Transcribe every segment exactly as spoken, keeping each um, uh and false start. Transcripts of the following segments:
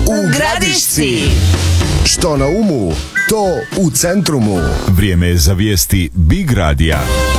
u Gradišci. Što na umu, to u centrumu. Vrijeme je za vijesti Big Radija.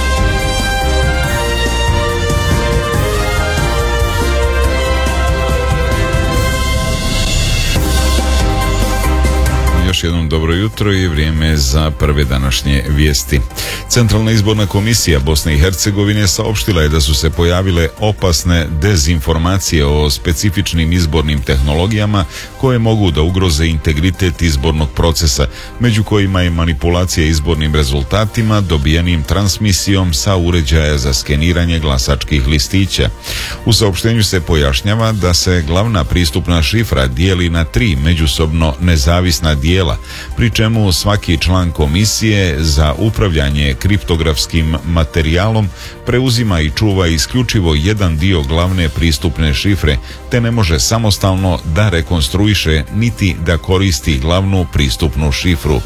Još jednom dobro jutro i vrijeme za prve današnje vijesti. Centralna izborna komisija Bosne i Hercegovine saopštila je da su se pojavile opasne dezinformacije o specifičnim izbornim tehnologijama koje mogu da ugroze integritet izbornog procesa, među kojima je manipulacija izbornim rezultatima dobijenim transmisijom sa uređaja za skeniranje glasačkih listića. U saopštenju se pojašnjava da se glavna pristupna šifra dijeli na tri međusobno nezavisna dijela, pri čemu svaki član komisije za upravljanje kriptografskim materijalom preuzima i čuva isključivo jedan dio glavne pristupne šifre, te ne može samostalno da rekonstruiše niti da koristi glavnu pristupnu šifru.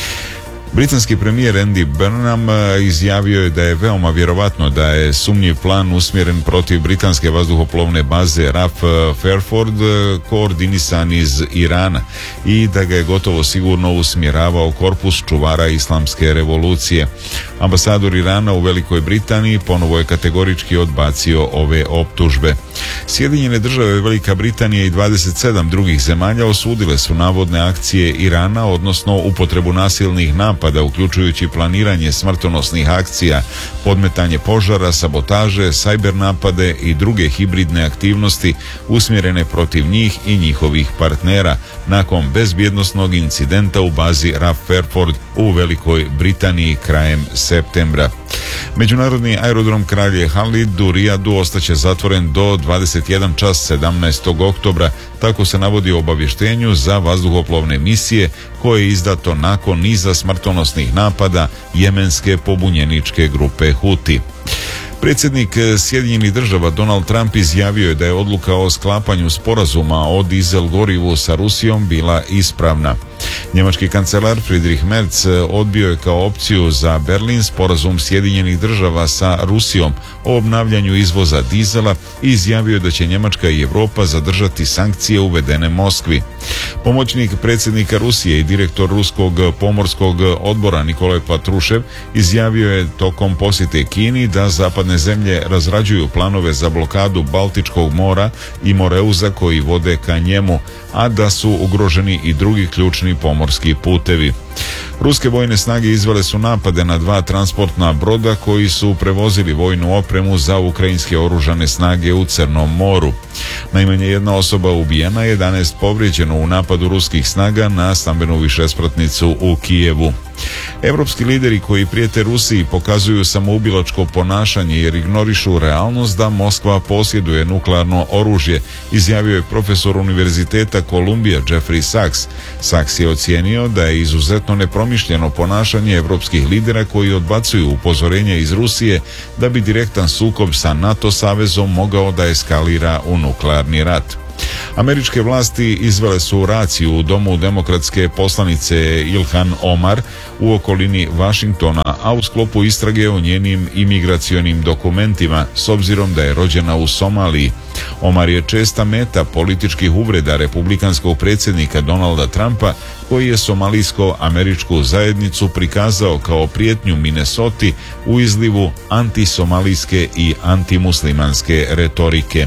Britanski premijer Andy Burnham izjavio je da je veoma vjerovatno da je sumnjiv plan usmjeren protiv britanske vazduhoplovne baze R A F Fairford koordinisan iz Irana i da ga je gotovo sigurno usmjeravao korpus čuvara islamske revolucije. Ambasador Irana u Velikoj Britaniji ponovo je kategorički odbacio ove optužbe. Sjedinjene države, Velika Britanija i dvadeset sedam drugih zemalja osudile su navodne akcije Irana, odnosno upotrebu nasilnih napada, uključujući planiranje smrtonosnih akcija, podmetanje požara, sabotaže, sajber napade i druge hibridne aktivnosti usmjerene protiv njih i njihovih partnera nakon bezbjednosnog incidenta u bazi R A F Fairford u Velikoj Britaniji krajem septembra. Međunarodni aerodrom Kralje Halid u Rijadu ostaće zatvoren do dvadeset jedan čas sedamnaestog oktobra, tako se navodi u obavještenju za vazduhoplovne misije koje je izdato nakon niza smrtonosnih napada jemenske pobunjeničke grupe Huti. Predsjednik Sjedinjenih država Donald Trump izjavio je da je odluka o sklapanju sporazuma o dizel gorivu sa Rusijom bila ispravna. Njemački kancelar Friedrich Merz odbio je kao opciju za Berlin sporazum Sjedinjenih država sa Rusijom o obnavljanju izvoza dizela i izjavio je da će Njemačka i Europa zadržati sankcije uvedene Moskvi. Pomoćnik predsjednika Rusije i direktor Ruskog pomorskog odbora Nikolaj Patrušev izjavio je tokom posjete Kini da zapadne zemlje razrađuju planove za blokadu Baltičkog mora i Moreuza koji vode ka njemu, a da su ugroženi i drugi ključni pomorski putevi. Ruske vojne snage izvele su napade na dva transportna broda koji su prevozili vojnu opremu za ukrajinske oružane snage u Crnom moru. Najmanje jedna osoba ubijena, jedanaest povrijeđeno u napadu ruskih snaga na stambenu višespratnicu u Kijevu. Europski lideri koji prijete Rusiji pokazuju samoubilačko ponašanje jer ignorišu realnost da Moskva posjeduje nuklearno oružje, izjavio je profesor Univerziteta Columbia Jeffrey Sachs. Sachs je ocijenio da je izuzetno nepromišljeno ponašanje europskih lidera koji odbacuju upozorenja iz Rusije da bi direktan sukob sa NATO savezom mogao da eskalira u nuklearni rat. Američke vlasti izvele su raciju u domu demokratske poslanice Ilhan Omar u okolini Vašingtona, a u sklopu istrage o njenim imigracionim dokumentima, s obzirom da je rođena u Somaliji. Omar je česta meta političkih uvreda republikanskog predsjednika Donalda Trumpa, koji je somalijsko-američku zajednicu prikazao kao prijetnju Minnesoti u izlivu antisomalijske i antimuslimanske retorike.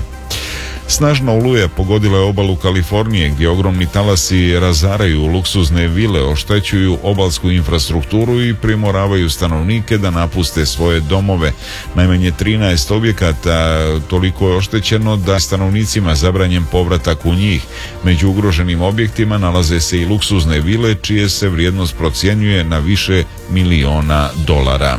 Snažna oluja pogodila je obalu Kalifornije gdje ogromni talasi razaraju luksuzne vile, oštećuju obalsku infrastrukturu i primoravaju stanovnike da napuste svoje domove. Najmanje trinaest objekata toliko je oštećeno da je stanovnicima zabranjen povratak u njih. Među ugroženim objektima nalaze se i luksuzne vile čije se vrijednost procjenjuje na više miliona dolara.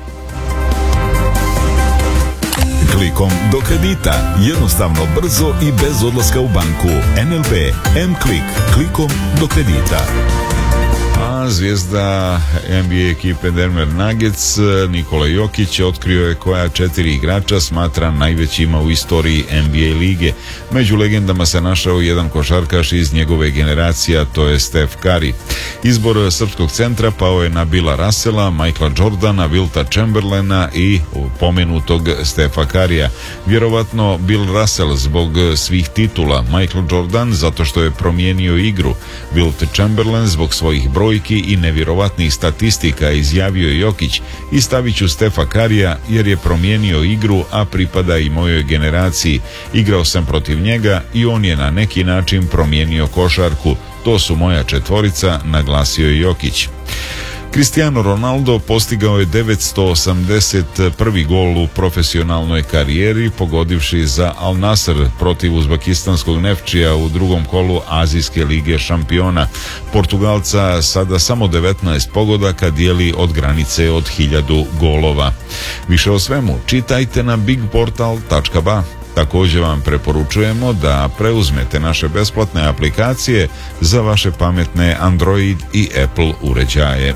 Klikom do kredita. Jednostavno, brzo i bez odlaska u banku. N L B M-Klik. Klikom do kredita. A zvijezda N B A ekipe Denver Nuggets Nikola Jokić otkrio je koja četiri igrača smatra najvećima u istoriji N B A lige. Među legendama se našao jedan košarkaš iz njegove generacije, a to je Steph Curry. Izbor srpskog centra pao je na Billa Russella, Michaela Jordana, Wilta Chamberlaina i pomenutog Stefa Currya. Vjerovatno Bill Russell zbog svih titula, Michael Jordan zato što je promijenio igru, Wilt Chamberlain zbog svojih brojki i nevjerovatnih statistika, izjavio je Jokić, i stavit ću Stefa Currya jer je promijenio igru, a pripada i mojoj generaciji. Igrao sam protiv njega i on je na neki način promijenio košarku. To su moja četvorica, naglasio je Jokić. Cristiano Ronaldo postigao je devetsto osamdeset prvi gol u profesionalnoj karijeri, pogodivši za Al Nassr protiv uzbekistanskog Nefčija u drugom kolu Azijske lige šampiona. Portugalca sada samo devetnaest pogodaka dijeli od granice od hiljadu golova. Više o svemu čitajte na big portal tačka ba. Također vam preporučujemo da preuzmete naše besplatne aplikacije za vaše pametne Android i Apple uređaje.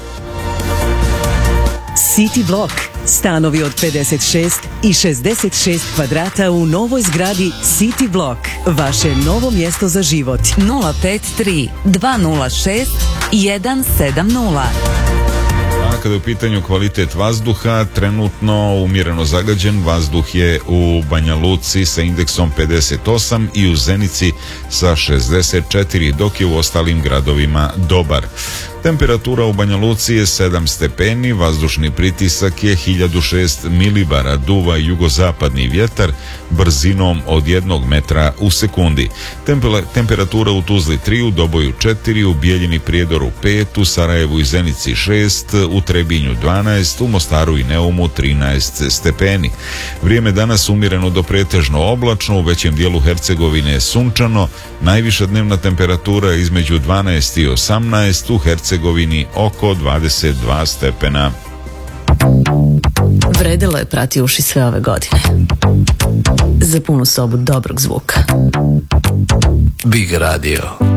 City Block. Stanovi od pedeset šest i šezdeset šest kvadrata u novoj zgradi City Block. Vaše novo mjesto za život. nula pet tri dva nula šest jedan sedam nula. Kada je u pitanju kvalitet vazduha, trenutno umjereno zagađen vazduh je u Banja Luci sa indeksom pedeset osam i u Zenici sa šezdeset četiri, dok je u ostalim gradovima dobar. Temperatura u Banja Luci je sedam stepeni, vazdušni pritisak je hiljadu šest milibara, duva jugozapadni vjetar brzinom od jednog metra u sekundi. Tempel- temperatura u Tuzli tri, u Doboju četiri, u Bijeljini Prijedoru pet, u Sarajevu i Zenici šest, u Trebinju dvanaest, u Mostaru i Neumu trinaest stepeni. Vrijeme danas umjereno do pretežno oblačno, u većem dijelu Hercegovine je sunčano, najviša dnevna temperatura je između dvanaest i osamnaest, u Hercegovini oko dvadeset dva stepena. Vredilo je prati uši sve ove godine. Za punu sobu dobrog zvuka. Big Radio.